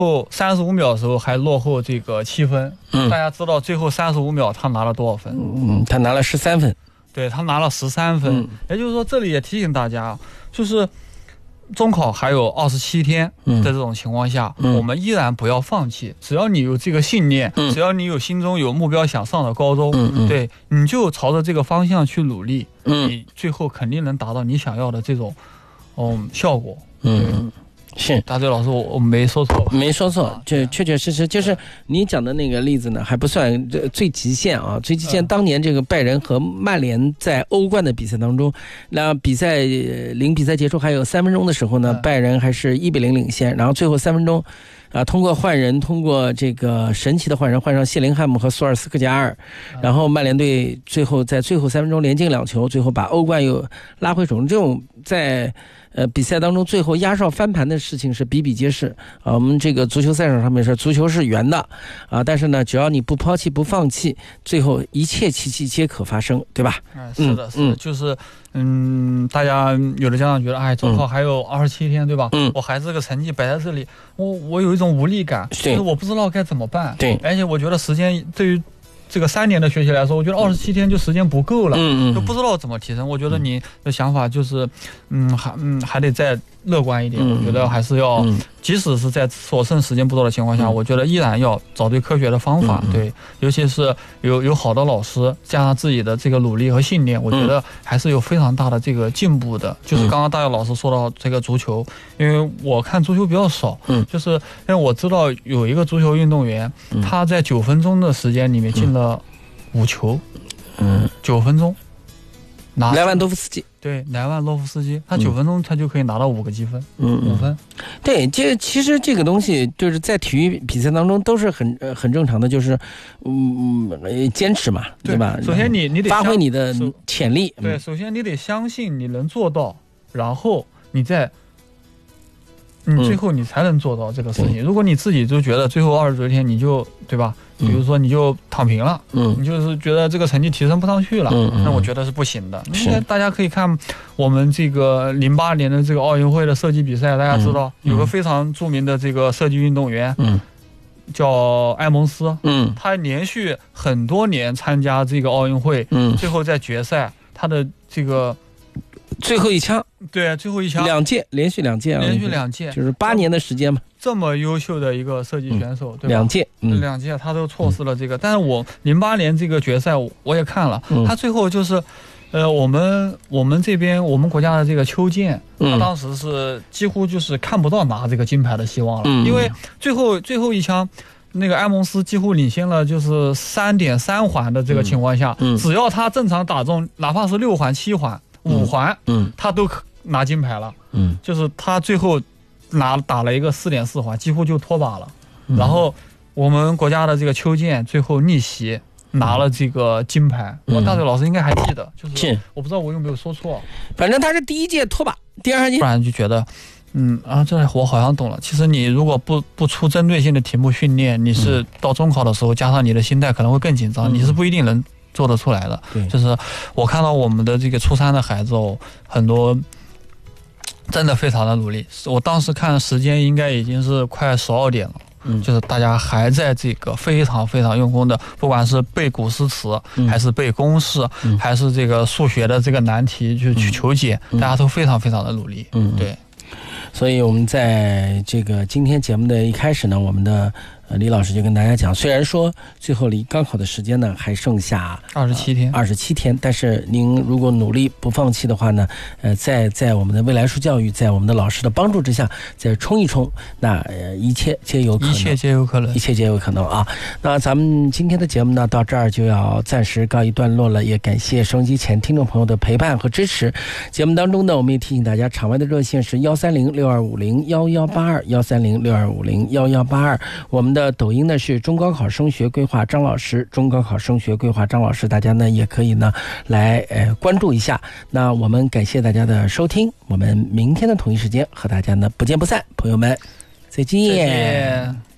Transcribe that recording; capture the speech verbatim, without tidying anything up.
后三十五秒的时候还落后这个七分，嗯，大家知道最后三十五秒他拿了多少分？ 嗯，他拿了十三分， 对，他拿了十三分，嗯，也就是说这里也提醒大家，就是中考还有二十七天的这种情况下，嗯，我们依然不要放弃，只要你有这个信念，嗯，只要你有心中有目标想上的高中，嗯，对，你就朝着这个方向去努力，嗯，你最后肯定能达到你想要的这种嗯效果， 嗯。是， 大嘴老师，我我没说错吧？ 没说错，这确确实实就是你讲的那个例子呢，还不算最极限啊。最极限当年这个拜仁和曼联在欧冠的比赛当中，那比赛临比赛结束还有三分钟的时候呢，拜仁还是一比零领先，然后最后三分钟。啊，通过换人，通过这个神奇的换人，换上谢林汉姆和索尔斯克加尔，然后曼联队最后在最后三分钟连进两球，最后把欧冠又拉回手中。这种在呃比赛当中最后压哨翻盘的事情是比比皆是啊。我们这个足球赛场上面说，足球是圆的啊，但是呢，只要你不抛弃不放弃，最后一切奇迹皆可发生，对吧？ 哎，是的，是的，嗯、就是嗯，大家有的家长觉得，哎，中考还有二十七天，对吧？嗯，我孩子这个成绩摆在这里，我我有一种无力感，就是我不知道该怎么办。 对， 而且我觉得时间对于这个三年的学习来说，我觉得二十七天就时间不够了，嗯嗯，就不知道怎么提升。我觉得你的想法就是，嗯，还嗯还得再乐观一点。嗯、我觉得还是要，嗯、即使是在所剩时间不多的情况下，嗯、我觉得依然要找对科学的方法。嗯、对，尤其是有有好的老师，加上自己的这个努力和信念，我觉得还是有非常大的这个进步的。嗯、就是刚刚大佑老师说到这个足球，因为我看足球比较少，嗯，就是因为我知道有一个足球运动员，嗯、他在九分钟的时间里面进了。五球，嗯，九分钟，拿莱万多夫斯基， 对，莱万多夫斯基，他九分钟他就可以拿到五个积分，嗯，五分， 对，这其实这个东西就是在体育比赛当中都是很呃很正常的，就是嗯坚持嘛，对吧？ 首先你你得发挥你的潜力， 对，首先你得相信你能做到，然后你再。你最后你才能做到这个事情。嗯、如果你自己就觉得最后二十多天你就对吧？比如说你就躺平了，嗯，你就是觉得这个成绩提升不上去了，嗯，那我觉得是不行的。应该大家可以看我们这个零八年的这个奥运会的射击比赛，大家知道、嗯、有个非常著名的这个射击运动员，嗯，叫埃蒙斯，嗯，他连续很多年参加这个奥运会，嗯，最后在决赛他的这个。 最后一枪， 对，最后一枪， 两届，连续两届， 连续两届， 就是八年的时间嘛。 这么优秀的一个射击选手，嗯、对吧？ 两届， 嗯、两届他都错失了这个。嗯、但是我零八年这个决赛我也看了，嗯、他最后就是，呃，我们我们这边我们国家的这个邱健，嗯、他当时是几乎就是看不到拿这个金牌的希望了，嗯、因为最后最后一枪。那个埃蒙斯几乎领先了，就是三点三环的这个情况下，嗯嗯、只要他正常打中，哪怕是六环、七环、五环，嗯，他都拿金牌了。嗯，就是他最后拿打了一个四点四环，几乎就脱靶了。嗯、然后我们国家的这个邱健最后逆袭拿了这个金牌。嗯、我大嘴老师应该还记得，就是我不知道我有没有说错， 反正他是第一届脱靶，第二届不然就觉得。嗯啊，这我好像懂了。其实你如果不不出针对性的题目训练，你是到中考的时候，加上你的心态可能会更紧张，嗯、你是不一定能做得出来的。对，就是我看到我们的这个初三的孩子哦，很多真的非常的努力。我当时看时间应该已经是快十二点了。嗯，就是大家还在这个非常非常用功的，不管是背古诗词，嗯、还是背公式，嗯、还是这个数学的这个难题去去求解，嗯、大家都非常非常的努力。嗯，对。 所以我们在这个今天节目的一开始呢，我们的呃李老师就跟大家讲，虽然说最后离高考的时间呢还剩下二十七天， 二十七天，但是您如果努力不放弃的话呢，呃，在在我们的未来书教育，在我们的老师的帮助之下，再冲一冲，那呃一切皆有可能， 一切皆有可能， 一切皆有可能啊！那咱们今天的节目呢，到这儿就要暂时告一段落了，也感谢收音机前听众朋友的陪伴和支持。节目当中呢，我们也提醒大家，场外的热线是幺三零六二五零幺幺八二，幺三零六二五零幺幺八二，我们的。的抖音呢是中高考升学规划张老师，中高考升学规划张老师，大家呢也可以呢来呃关注一下。那我们感谢大家的收听，我们明天的同一时间和大家呢不见不散，朋友们再见。 再见。